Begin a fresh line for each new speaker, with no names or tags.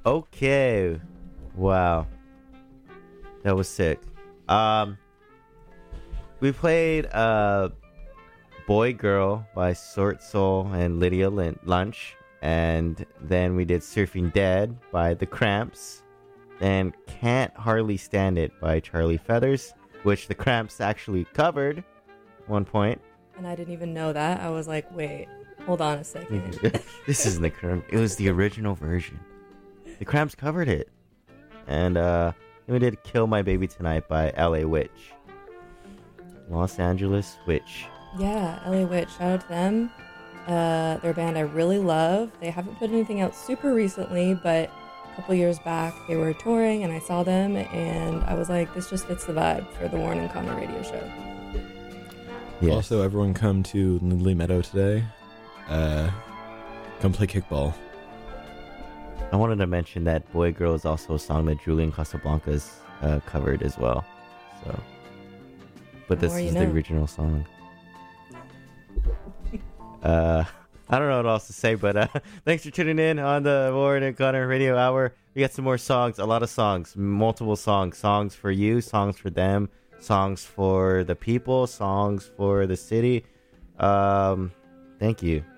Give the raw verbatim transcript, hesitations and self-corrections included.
Okay. Wow. That was sick. Um, we played uh, Boy Girl by Sort Soul and Lydia Lin- Lunch. And then we did Surfing Dead by The Cramps. And Can't Hardly Stand It by Charlie Feathers, which The Cramps actually covered at one point.
And I didn't even know that. I was like, wait, hold on a second.
This isn't the Cramps. It was the original version. The Cramps covered it. And uh, then we did Kill My Baby Tonight by L A Witch. Los Angeles Witch.
Yeah, L A Witch. Shout out to them. Uh, they're a band I really love. They haven't put anything out super recently, but a couple years back they were touring and I saw them and I was like, this just fits the vibe for the Warren and Connor radio show.
Yes. Also, everyone come to Lindley Meadow today. Uh, come play kickball.
I wanted to mention that Boy Girl is also a song that Julian Casablancas uh, covered as well. So, but this is the original song. uh, I don't know what else to say, but uh, thanks for tuning in on the Warren and Connor Radio Hour. We got some more songs, a lot of songs, multiple songs, songs for you, songs for them, songs for the people, songs for the city. Um, thank you.